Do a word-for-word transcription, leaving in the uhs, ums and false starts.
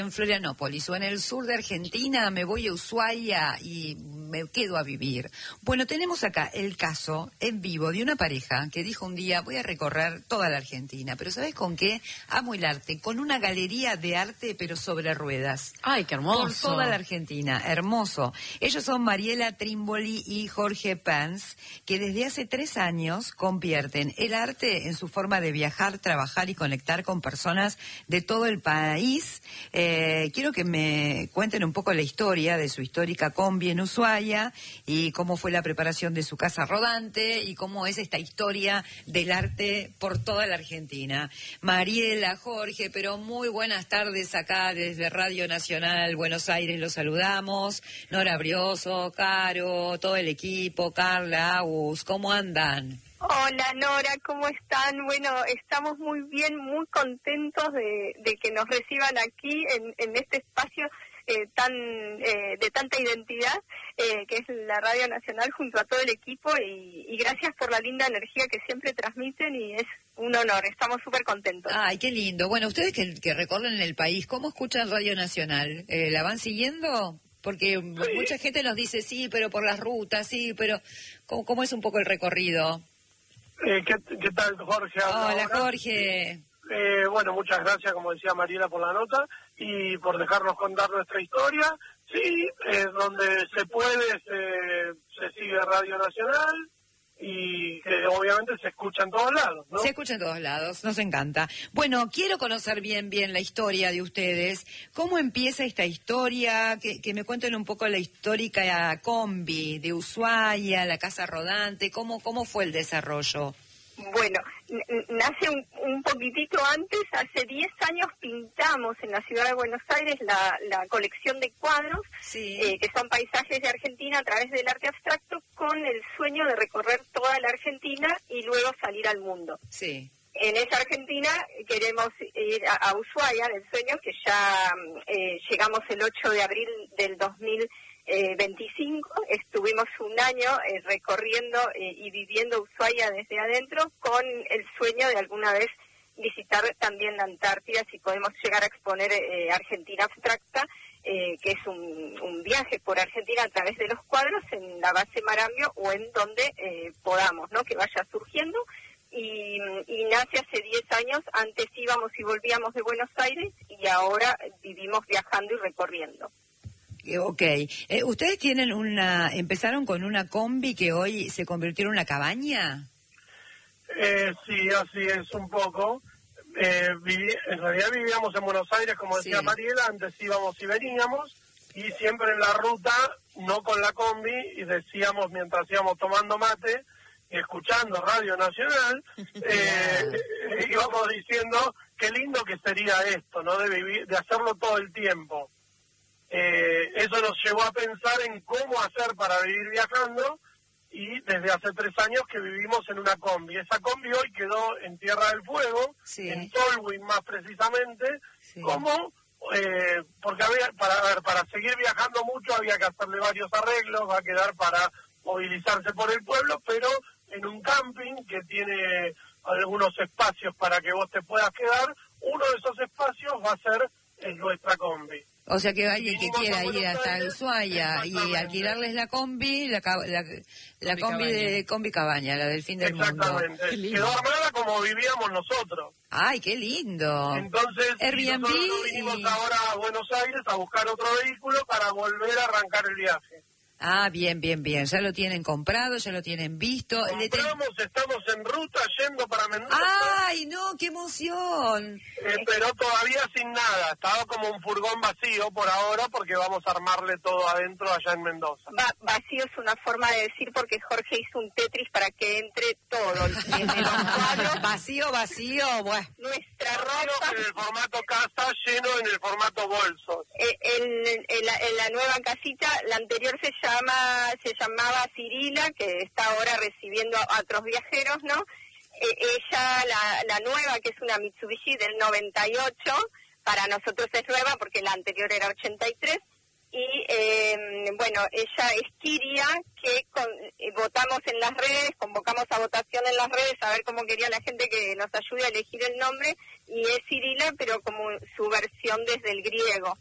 En Florianópolis o en el sur de Argentina, me voy a Ushuaia y me quedo a vivir. Bueno, tenemos acá el caso en vivo de una pareja que dijo un día, voy a recorrer toda la Argentina, pero ¿sabes con qué? Amo el arte, con una galería de arte pero sobre ruedas. ¡Ay, qué hermoso! Por toda la Argentina, hermoso. Ellos son Mariela Trimboli y Jorge Pans, que desde hace tres años convierten el arte en su forma de viajar, trabajar y conectar con personas de todo el país. Eh, quiero que me cuenten un poco la historia de su histórica combi en Ushuaia y cómo fue la preparación de su casa rodante y cómo es esta historia del arte por toda la Argentina. Mariela, Jorge, pero muy buenas tardes acá desde Radio Nacional Buenos Aires, los saludamos. Nora Brioso, Caro, todo el equipo, Carla, Agus, ¿cómo andan? Hola Nora, ¿cómo están? Bueno, estamos muy bien, muy contentos de, de que nos reciban aquí en, en este espacio eh, tan eh, de tanta identidad eh, que es la Radio Nacional junto a todo el equipo y, y gracias por la linda energía que siempre transmiten y es un honor, estamos súper contentos. Ay, qué lindo. Bueno, ustedes que, que recorren el país, ¿cómo escuchan Radio Nacional? Eh, ¿La van siguiendo? Porque sí. Mucha gente nos dice sí, pero por las rutas, sí, pero ¿cómo, cómo es un poco el recorrido? Eh, ¿qué, ¿Qué tal, Jorge? Hola, ahora? Jorge. Eh, bueno, muchas gracias, como decía Mariela, por la nota y por dejarnos contar nuestra historia. Sí, eh, donde se puede se, se sigue Radio Nacional y que obviamente se escucha en todos lados, ¿no? Se escucha en todos lados, nos encanta. Bueno, quiero conocer bien, bien la historia de ustedes. ¿Cómo empieza esta historia? Que, que me cuenten un poco la histórica combi de Ushuaia, la casa rodante. ¿Cómo, cómo fue el desarrollo? Bueno, nace un, un poquitito antes, hace diez años pintamos en la ciudad de Buenos Aires la, la colección de cuadros, sí. eh, que son paisajes de Argentina a través del arte abstracto, con el sueño de recorrer toda la Argentina y luego salir al mundo. Sí. En esa Argentina queremos ir a, a Ushuaia, del sueño, que ya eh, llegamos el ocho de abril del dos mil veinticinco, estuvimos un año eh, recorriendo eh, y viviendo Ushuaia desde adentro con el sueño de alguna vez visitar también la Antártida, si podemos llegar a exponer eh, Argentina Abstracta, eh, que es un, un viaje por Argentina a través de los cuadros en la base Marambio o en donde eh, podamos, ¿no? Que vaya surgiendo. Y, y nace hace diez años, antes íbamos y volvíamos de Buenos Aires y ahora vivimos viajando y recorriendo. Ok. Eh, ¿Ustedes tienen una, empezaron con una combi que hoy se convirtió en una cabaña? Eh, sí, así es un poco. Eh, viví, en realidad vivíamos en Buenos Aires, como decía sí. Mariela, antes íbamos y veníamos, y siempre en la ruta, no con la combi, y decíamos mientras íbamos tomando mate, y escuchando Radio Nacional, eh, íbamos diciendo qué lindo que sería esto, ¿no? De vivir, de hacerlo todo el tiempo. Eh, eso nos llevó a pensar en cómo hacer para vivir viajando y desde hace tres años que vivimos en una combi. Esa combi hoy quedó en Tierra del Fuego, sí. en Tolwyn más precisamente, sí. como eh, porque había, para ver, para seguir viajando mucho había que hacerle varios arreglos, va a quedar para movilizarse por el pueblo, pero en un camping que tiene algunos espacios para que vos te puedas quedar, uno de esos espacios va a ser en nuestra combi. O sea que alguien que quiera ir hasta Ushuaia y alquilarles la combi, la, la, la combi, combi de combi cabaña, la del fin del mundo. Exactamente. Quedó armada como vivíamos nosotros. Ay, qué lindo. Entonces, Airbnb nosotros vinimos y... ahora a Buenos Aires a buscar otro vehículo para volver a arrancar el viaje. Ah, bien, bien, bien. Ya lo tienen comprado, ya lo tienen visto. Compramos, ten... estamos en ruta yendo para Mendoza. ¡Ay, no! ¡Qué emoción! Eh, pero todavía sin nada. Estaba como un furgón vacío por ahora porque vamos a armarle todo adentro allá en Mendoza. Va, vacío es una forma de decir porque Jorge hizo un Tetris para que entre todo. Desde los cuadros. Vacío, vacío, bueno. Nuestra ropa. En el formato casa, lleno en el formato bolsos. Eh, en, en, la, en la nueva casita, la anterior se llama Llama, se llamaba Cirila, que está ahora recibiendo a, a otros viajeros, ¿no? Eh, ella, la, la nueva, que es una Mitsubishi del noventa y ocho, para nosotros es nueva porque la anterior era ochenta y tres, y eh, bueno, ella es Kiria, que con, eh, votamos en las redes, convocamos a votación en las redes a ver cómo quería la gente que nos ayude a elegir el nombre, y es Cirila, pero como su versión desde el griego.